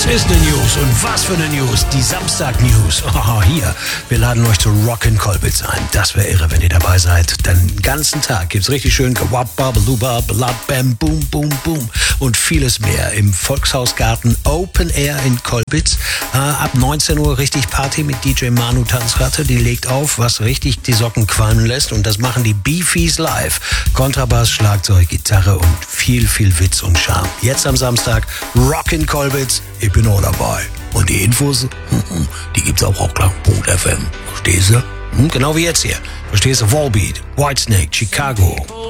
Das ist eine News. Und was für eine News? Die Samstag-News. Oh, hier. Wir laden euch zu Rockin' Colbitz ein. Das wäre irre, wenn ihr dabei seid. Den ganzen Tag gibt's richtig schön bam, boom, boom, boom und vieles mehr im Volkshausgarten Open Air in Colbitz. Ab 19 Uhr richtig Party mit DJ Manu Tanzratte. Die legt auf, was richtig die Socken qualmen lässt. Und das machen die Beefies live. Kontrabass, Schlagzeug, Gitarre und viel, viel Witz und Charme. Jetzt am Samstag Rockin' Colbitz. Ich bin auch dabei. Und die Infos, die gibt's auch auf Klang.fm. Verstehst du? Genau wie jetzt hier. Verstehst du? Volbeat, Whitesnake, Chicago.